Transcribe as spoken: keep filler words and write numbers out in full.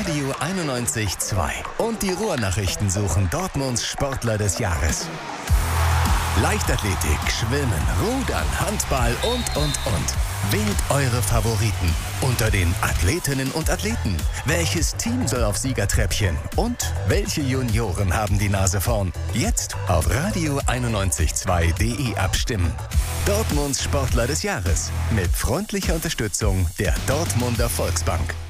Radio einundneunzig Komma zwei. Und die Ruhrnachrichten suchen Dortmunds Sportler des Jahres. Leichtathletik, Schwimmen, Rudern, Handball und, und, und. Wählt eure Favoriten unter den Athletinnen und Athleten. Welches Team soll auf Siegertreppchen? Und welche Junioren haben die Nase vorn? Jetzt auf radio einundneunzig Komma zwei punkt de abstimmen. Dortmunds Sportler des Jahres mit freundlicher Unterstützung der Dortmunder Volksbank.